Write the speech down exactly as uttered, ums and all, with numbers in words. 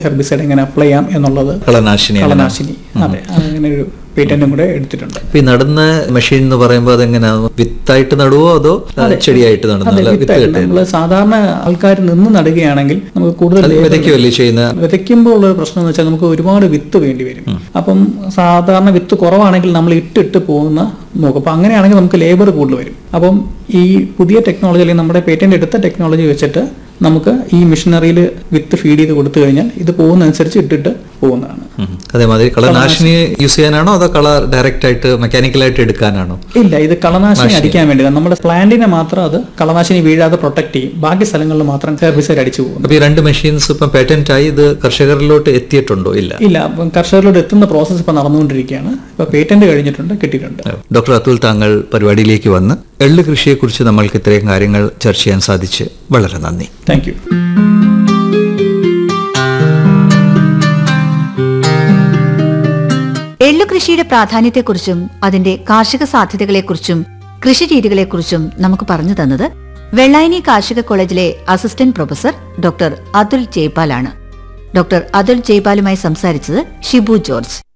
Herbicide എങ്ങനെ apply ചെയ്യാം എന്നുള്ളത്. കളനാശിനി കളനാശിനി അതെ, അങ്ങനെ ഒരു പേറ്റന്റും കൂടെ എടുത്തിട്ടുണ്ട്. ഈ നടുന്ന മെഷീൻ എന്ന് പറയുമ്പോൾ അതെങ്ങനെയാണ്, വിത്തായിട്ട് നടുവോ അതോ ചെടിയായിട്ട് നടുന്നോ? നമ്മള് സാധാരണ ആൾക്കാർ നിന്ന് നടുകയാണെങ്കിൽ നമുക്ക് കൂടുതൽ വിതയ്ക്കുമല്ലേ ചെയ്യുന്ന. വിതയ്ക്കുമ്പോൾ ഉള്ള പ്രശ്നം എന്ന് വെച്ചാൽ നമുക്ക് ഒരുപാട് വിത്ത് വേണ്ടി വരും. അപ്പം സാധാരണ വിത്ത് കുറവാണെങ്കിൽ നമ്മൾ ഇട്ടിട്ട് പോകുന്ന നോക്കും. അപ്പൊ അങ്ങനെയാണെങ്കിൽ നമുക്ക് ലേബർ കൂടുതൽ വരും. അപ്പം ഈ പുതിയ ടെക്നോളജി അല്ലെങ്കിൽ നമ്മുടെ പേറ്റന്റ് എടുത്ത ടെക്നോളജി വെച്ചിട്ട് നമുക്ക് ഈ മെഷീനറിയിൽ വിത്ത് ഫീഡ് ചെയ്ത് കൊടുത്തു കഴിഞ്ഞാൽ ഇത് പോകുന്നതനുസരിച്ച് ഇട്ടിട്ട് പോകുന്നതാണ്. അതേമാതിരി കളനാശിനി യൂസ് ചെയ്യാനാണോ അതോ കള ഡയറക്റ്റ് ആയിട്ട് മെക്കാനിക്കലായിട്ട് എടുക്കാനാണോ? ഇല്ല, ഇത് കളനാശിനി അടിക്കാൻ വേണ്ടി നമ്മുടെ പ്ലാന്റിനെ മാത്രം അത് കളനാശിനി വീഴാതെ പ്രൊട്ടക്ട് ചെയ്യും, ബാക്കി സ്ഥലങ്ങളിൽ മാത്രം ഹെർബിസൈഡ് അടിച്ചു പോകും. അപ്പൊ ഈ രണ്ട് മെഷീൻസ് ഇപ്പം പേറ്റന്റ് ആയി ഇത് കർഷകരിലോട്ട് എത്തിയിട്ടുണ്ടോ? ഇല്ല ഇല്ല കർഷകരിലോട്ട് എത്തുന്ന പ്രോസസ് ഇപ്പൊ നടന്നുകൊണ്ടിരിക്കുകയാണ്. ഇപ്പൊ പേറ്റന്റ് കഴിഞ്ഞിട്ടുണ്ട്, കിട്ടിയിട്ടുണ്ട്. ഡോക്ടർ അതുൽ, താങ്കൾ പരിപാടിയിലേക്ക് വന്ന് എള്ള് കൃഷിയെ കുറിച്ച് നമ്മൾക്ക് ഇത്രയും കാര്യങ്ങൾ ചർച്ച ചെയ്യാൻ സാധിച്ച് വളരെ നന്ദി. Thank you. എള്ളുകൃഷിയുടെ പ്രാധാന്യത്തെക്കുറിച്ചും അതിന്റെ കാർഷിക സാധ്യതകളെക്കുറിച്ചും കൃഷി രീതികളെക്കുറിച്ചും നമുക്ക് പറഞ്ഞു തന്നത് വെള്ളായണി കാർഷിക കോളേജിലെ assistant professor doctor Atul ജയ്പാലാണ്. Doctor Atul ജയ്പാലുമായി സംസാരിച്ചത് ഷിബു ജോർജ്.